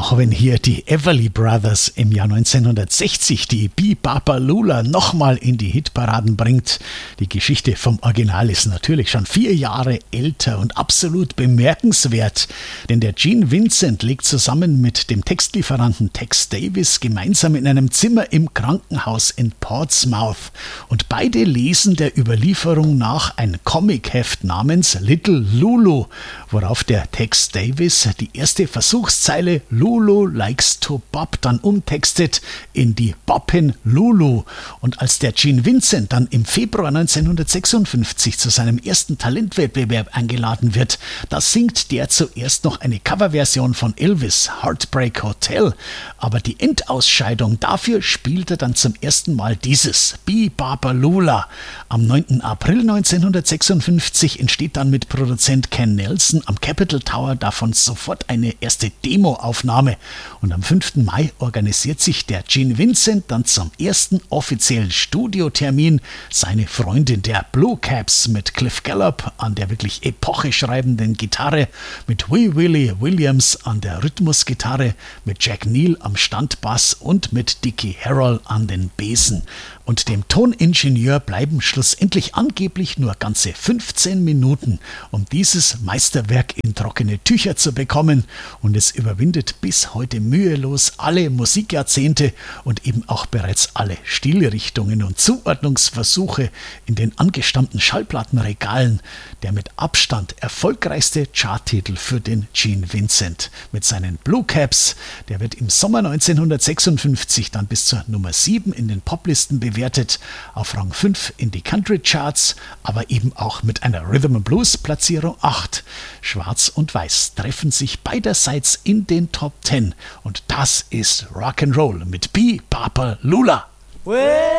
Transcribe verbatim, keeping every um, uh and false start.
Auch wenn hier die Everly Brothers im Jahr neunzehnhundertsechzig die Be-Baba-Lula nochmal in die Hitparaden bringt, die Geschichte vom Original ist natürlich schon vier Jahre älter und absolut bemerkenswert, denn der Gene Vincent lebt zusammen mit dem Textlieferanten Tex Davis gemeinsam in einem Zimmer im Krankenhaus in Portsmouth und beide lesen der Überlieferung nach ein Comicheft namens Little Lulu, worauf der Tex Davis die erste Versuchszeile Lulu likes to bop dann umtextet in die Boppin' Lulu. Und als der Gene Vincent dann im Februar neunzehnhundertsechsundfünfzig zu seinem ersten Talentwettbewerb eingeladen wird, da singt der zuerst noch eine Coverversion von Elvis, Heartbreak Hotel. Aber die Endausscheidung, dafür spielt er dann zum ersten Mal dieses Be-Baba-Lula. Am neunten April neunzehnhundertsechsundfünfzig entsteht dann mit Produzent Ken Nelson am Capitol Tower davon sofort eine erste Demoaufnahme. Und am fünften Mai organisiert sich der Gene Vincent dann zum ersten offiziellen Studiotermin. Seine Freundin der Blue Caps mit Cliff Gallup an der wirklich epocheschreibenden Gitarre, mit Wee Willie Williams an der Rhythmusgitarre, mit Jack Neal am Standbass und mit Dickie Harrell an den Besen. Und dem Toningenieur bleiben schlussendlich angeblich nur ganze fünfzehn Minuten, um dieses Meisterwerk in trockene Tücher zu bekommen. Und es überwindet bis heute mühelos alle Musikjahrzehnte und eben auch bereits alle Stilrichtungen und Zuordnungsversuche in den angestammten Schallplattenregalen. Der mit Abstand erfolgreichste Charttitel für den Gene Vincent mit seinen Blue Caps. Der wird im Sommer neunzehnhundertsechsundfünfzig dann bis zur Nummer sieben in den Poplisten bewertet, auf Rang fünf in die Country Charts, aber eben auch mit einer Rhythm and Blues Platzierung acht. Schwarz und Weiß treffen sich beiderseits in den Top zehn und das ist Rock'n'Roll mit Be-Baba-Lula.